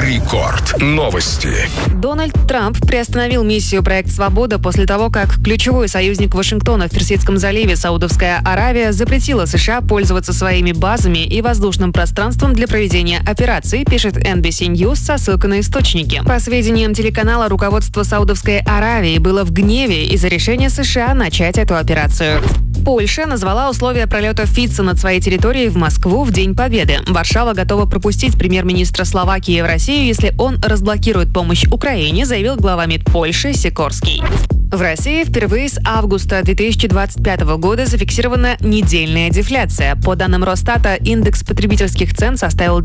Рекорд. Новости. Дональд Трамп приостановил миссию «Проект Свобода» после того, как ключевой союзник Вашингтона в Персидском заливе Саудовская Аравия запретила США пользоваться своими базами и воздушным пространством для проведения операций, пишет NBC News со ссылкой на источники. По сведениям телеканала, руководство Саудовской Аравии было в гневе из-за решения США начать эту операцию. Польша назвала условия пролета Фица над своей территорией в Москву в День Победы. Варшава готова пропустить премьер-министра Словакии в Россию, если он разблокирует помощь Украине, заявил глава МИД Польши Сикорский. В России впервые с августа 2025 года зафиксирована недельная дефляция. По данным Росстата, индекс потребительских цен составил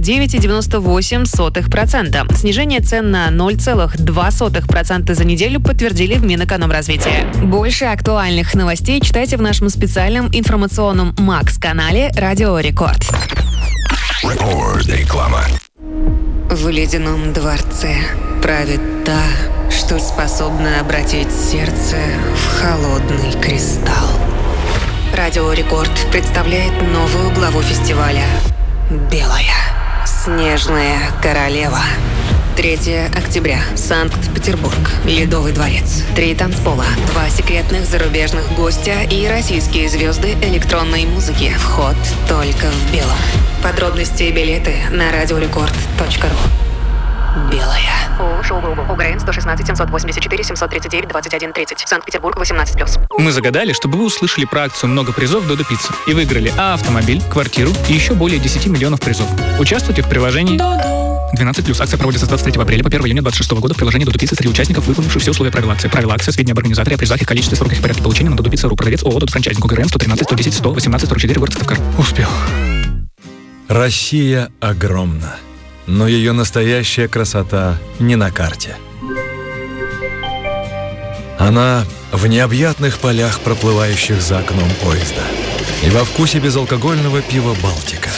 99,98%. Снижение цен на 0,2% за неделю подтвердили в Минэкономразвития. Больше актуальных новостей читайте в нашем специальном информационном Макс-канале «Радио Рекорд». Реклама. В ледяном дворце правит та, что способна обратить сердце в холодный кристалл. Радио Рекорд представляет новую главу фестиваля «Белая снежная королева». 3 октября. Санкт-Петербург. Ледовый дворец. 3 танцпола. 2 секретных зарубежных гостя и российские звезды электронной музыки. Вход только в белом. Подробности и билеты на radiorecord.ru. Белая. Украин 116 784 739 21 30. Санкт-Петербург 18+. Мы загадали, чтобы вы услышали про акцию «Много призов Додо Пицца» и выиграли автомобиль, квартиру и еще более 10 миллионов призов. Участвуйте в приложении 12+. Акция проводится с 23 апреля по 1 июня 2026 года в приложении Додо Пицца среди участников, выполнивших все условия правил акции. Правила акции, сведения об организаторе, о призах, их количестве, сроках и порядке получения на Додо Пицца.ру. Продавец ООО «Додо Франчайзинг». ОГРН 113 110 100 18 44, город Сыктывкар. Успел. Россия огромна, но ее настоящая красота не на карте. Она в необъятных полях, проплывающих за окном поезда, и во вкусе безалкогольного пива «Балтика».